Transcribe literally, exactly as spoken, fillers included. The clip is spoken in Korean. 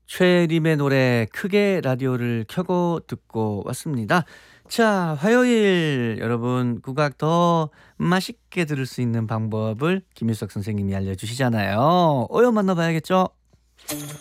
최림의 노래 크게 라디오를 켜고 듣고 왔습니다. 자, 화요일 여러분 국악 더 맛있게 들을 수 있는 방법을 김일석 선생님이 알려주시잖아요. 어여 만나봐야겠죠?